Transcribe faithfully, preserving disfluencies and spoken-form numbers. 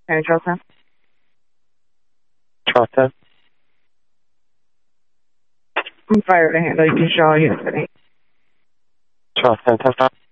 County Charlestown. Charlestown. I'm fired to handle you, Shaw, Unit. Charlestown, ten five.